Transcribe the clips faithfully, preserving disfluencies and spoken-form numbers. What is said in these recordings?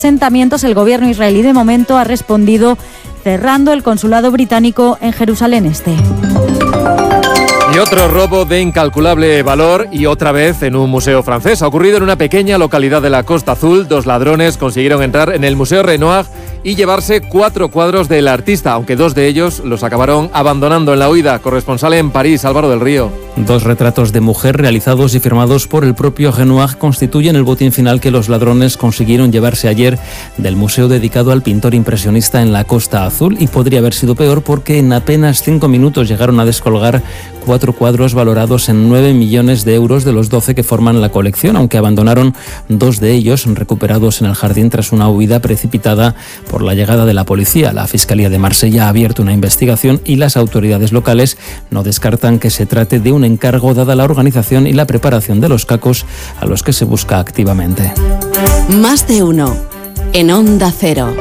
asentamientos, el gobierno israelí de momento ha respondido cerrando el consulado británico en Jerusalén Este. Y otro robo de incalculable valor y otra vez en un museo francés. Ha ocurrido en una pequeña localidad de la Costa Azul. Dos ladrones consiguieron entrar en el Museo Renoir y llevarse cuatro cuadros del artista, aunque dos de ellos los acabaron abandonando en la huida. Corresponsal en París, Álvaro del Río. Dos retratos de mujer realizados y firmados por el propio Renoir constituyen el botín final que los ladrones consiguieron llevarse ayer del museo dedicado al pintor impresionista en la Costa Azul, y podría haber sido peor porque en apenas cinco minutos llegaron a descolgar cuatro cuadros valorados en nueve millones de euros de los doce que forman la colección, aunque abandonaron dos de ellos recuperados en el jardín tras una huida precipitada por la llegada de la policía. La Fiscalía de Marsella ha abierto una investigación y las autoridades locales no descartan que se trate de un encargo dada la organización y la preparación de los cacos a los que se busca activamente. Más de uno en Onda Cero.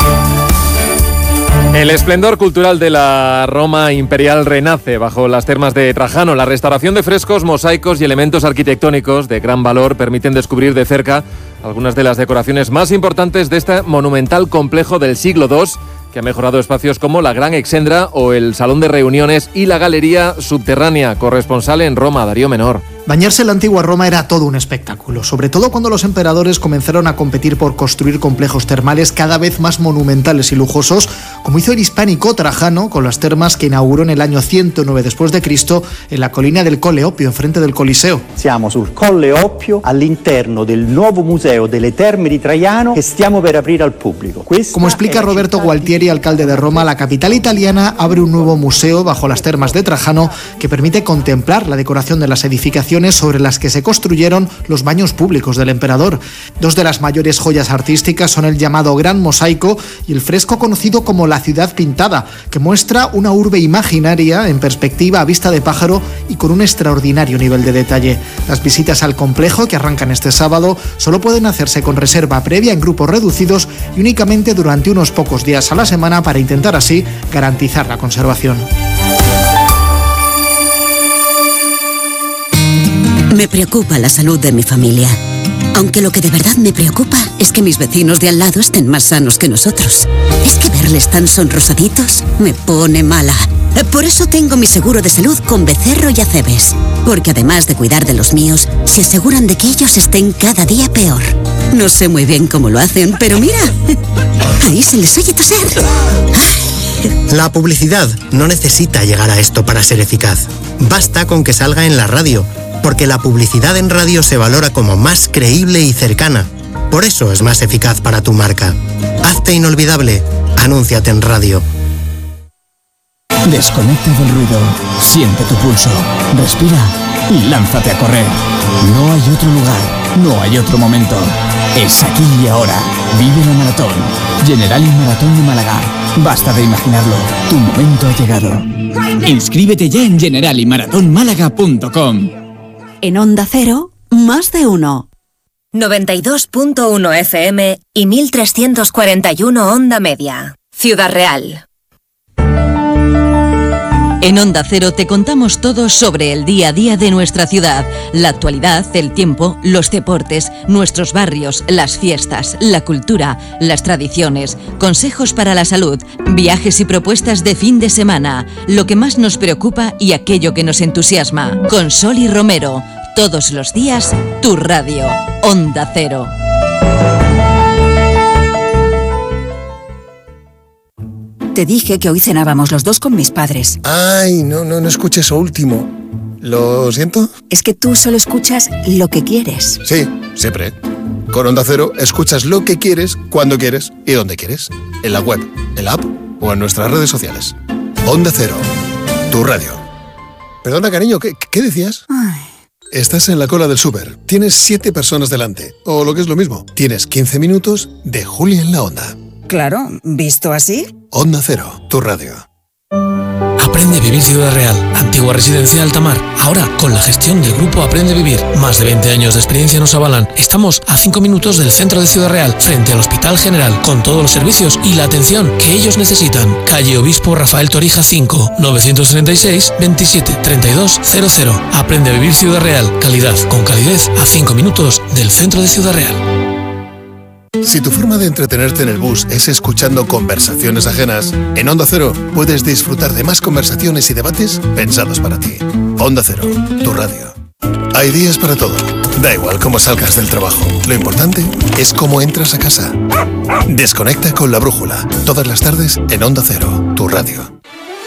El esplendor cultural de la Roma imperial renace bajo las termas de Trajano. La restauración de frescos, mosaicos y elementos arquitectónicos de gran valor permiten descubrir de cerca algunas de las decoraciones más importantes de este monumental complejo del siglo segundo, que ha mejorado espacios como la Gran Exendra o el Salón de Reuniones y la Galería Subterránea. Corresponsal en Roma, Darío Menor. Bañarse en la antigua Roma era todo un espectáculo, sobre todo cuando los emperadores comenzaron a competir por construir complejos termales cada vez más monumentales y lujosos, como hizo el hispánico Trajano con las termas que inauguró en el año ciento nueve después de Cristo en la colina del Colle Oppio, enfrente del Coliseo. Siamo sul Colle Oppio, all'interno del nuovo museo delle Terme di Traiano che stiamo per aprire al pubblico. Como explica Roberto Gualtieri, alcalde de Roma, la capital italiana abre un nuevo museo bajo las termas de Trajano que permite contemplar la decoración de las edificaciones sobre las que se construyeron los baños públicos del emperador. Dos de las mayores joyas artísticas son el llamado Gran Mosaico y el fresco conocido como La Ciudad Pintada, que muestra una urbe imaginaria en perspectiva a vista de pájaro y con un extraordinario nivel de detalle. Las visitas al complejo, que arrancan este sábado, solo pueden hacerse con reserva previa en grupos reducidos y únicamente durante unos pocos días a la semana para intentar así garantizar la conservación. Me preocupa la salud de mi familia. Aunque lo que de verdad me preocupa es que mis vecinos de al lado estén más sanos que nosotros. Es que verles tan sonrosaditos me pone mala. Por eso tengo mi seguro de salud con Becerro y Acebes. Porque además de cuidar de los míos, se aseguran de que ellos estén cada día peor. No sé muy bien cómo lo hacen, pero mira, ahí se les oye toser. La publicidad no necesita llegar a esto para ser eficaz. Basta con que salga en la radio, porque la publicidad en radio se valora como más creíble y cercana. Por eso es más eficaz para tu marca. Hazte inolvidable. Anúnciate en radio. Desconecta del ruido. Siente tu pulso. Respira y lánzate a correr. No hay otro lugar. No hay otro momento. Es aquí y ahora. Vive la maratón. Generali Maratón de Málaga. Basta de imaginarlo. Tu momento ha llegado. Inscríbete ya en generali maratón málaga punto com. En Onda Cero, más de uno. noventa y dos punto uno F M y mil trescientos cuarenta y uno Onda Media. Ciudad Real. En Onda Cero te contamos todo sobre el día a día de nuestra ciudad, la actualidad, el tiempo, los deportes, nuestros barrios, las fiestas, la cultura, las tradiciones, consejos para la salud, viajes y propuestas de fin de semana, lo que más nos preocupa y aquello que nos entusiasma. Con Sol y Romero, todos los días, tu radio, Onda Cero. Te dije que hoy cenábamos los dos con mis padres. Ay, no, no, no escuché eso último. ¿Lo siento? Es que tú solo escuchas lo que quieres. Sí, siempre. Con Onda Cero escuchas lo que quieres, cuando quieres y donde quieres. En la web, en la app o en nuestras redes sociales. Onda Cero, tu radio. Perdona, cariño, ¿qué, qué decías? Ay. Estás en la cola del súper. Tienes siete personas delante. O lo que es lo mismo, tienes quince minutos de Juli en la Onda. Claro, ¿visto así? Onda Cero, tu radio. Aprende a Vivir Ciudad Real, antigua residencia de Altamar. Ahora, con la gestión del grupo Aprende a Vivir. Más de veinte años de experiencia nos avalan. Estamos a cinco minutos del centro de Ciudad Real, frente al Hospital General, con todos los servicios y la atención que ellos necesitan. Calle Obispo Rafael Torija cinco, novecientos treinta y seis, veintisiete, treinta y dos, cero cero. Aprende a Vivir Ciudad Real. Calidad con calidez a cinco minutos del centro de Ciudad Real. Si tu forma de entretenerte en el bus es escuchando conversaciones ajenas, en Onda Cero puedes disfrutar de más conversaciones y debates pensados para ti. Onda Cero, tu radio. Hay días para todo. Da igual cómo salgas del trabajo. Lo importante es cómo entras a casa. Desconecta con La Brújula. Todas las tardes en Onda Cero, tu radio.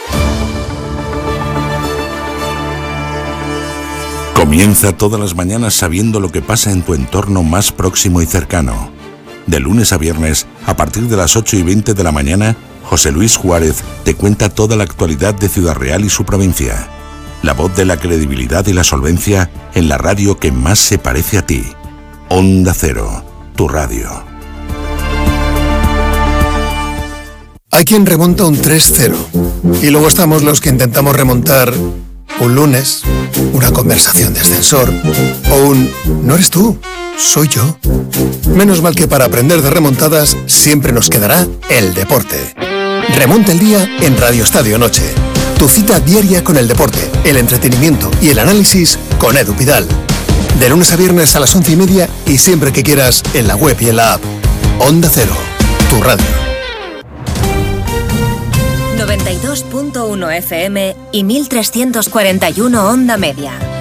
Comienza todas las mañanas sabiendo lo que pasa en tu entorno más próximo y cercano. De lunes a viernes, a partir de las ocho y veinte de la mañana, José Luis Juárez te cuenta toda la actualidad de Ciudad Real y su provincia. La voz de la credibilidad y la solvencia en la radio que más se parece a ti. Onda Cero, tu radio. Hay quien remonta un tres cero. Y luego estamos los que intentamos remontar un lunes, una conversación de ascensor o un «no eres tú, soy yo». Menos mal que para aprender de remontadas siempre nos quedará el deporte. Remonta el día en Radio Estadio Noche. Tu cita diaria con el deporte, el entretenimiento y el análisis con Edu Pidal. De lunes a viernes a las once y media y siempre que quieras en la web y en la app. Onda Cero, tu radio. noventa y dos punto uno F M y mil trescientos cuarenta y uno Onda Media.